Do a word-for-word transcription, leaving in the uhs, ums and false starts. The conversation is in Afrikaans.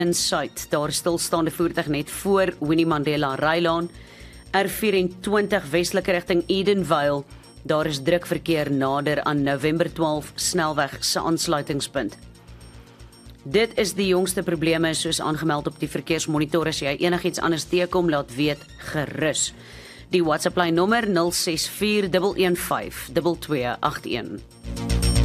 in Suid, daar stilstaande voertuig net voor Winnie Mandela Rylaan, R vyf-en-twintig westelike rigting Edenvale, daar is druk verkeer nader aan November twaalf snelweg se aansluitingspunt. Dit is die jongste probleme soos aangemeld op die verkeersmonitor. As jy enigiets anders teekom, laat weet gerus. Die WhatsApp lyn nommer nul ses vier een een vyf twee twee agt een.